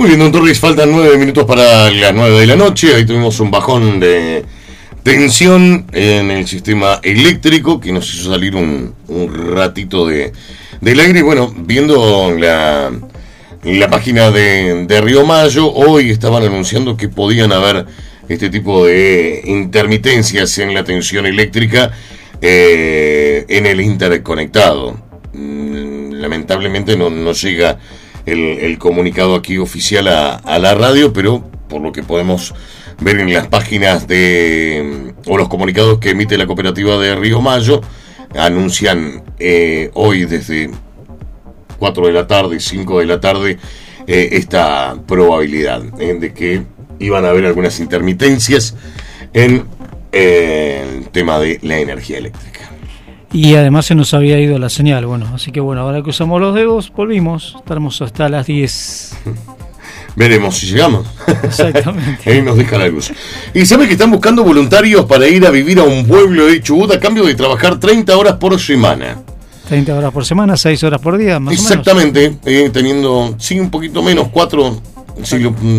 Muy bien, don Torres, faltan 9 minutos para las 9 de la noche. Ahí tuvimos un bajón de tensión en el sistema eléctrico que nos hizo salir un ratito del aire. Y bueno, viendo la página de Río Mayo, hoy estaban anunciando que podían haber este tipo de intermitencias en la tensión eléctrica en el interconectado. Lamentablemente no llega el comunicado aquí oficial a la radio, pero por lo que podemos ver en las páginas o los comunicados que emite la cooperativa de Río Mayo, anuncian hoy desde 4 de la tarde, 5 de la tarde, esta probabilidad de que iban a haber algunas intermitencias en el tema de la energía eléctrica. Y además se nos había ido la señal, bueno, así que bueno, ahora que usamos los dedos, volvimos, estaremos hasta las 10. Veremos si llegamos. Exactamente. Ahí nos deja la luz. Y sabe que están buscando voluntarios para ir a vivir a un pueblo de Chubut a cambio de trabajar 30 horas por semana. 30 horas por semana, 6 horas por día, más exactamente, o menos. Teniendo, sí, un poquito menos, 4, si lo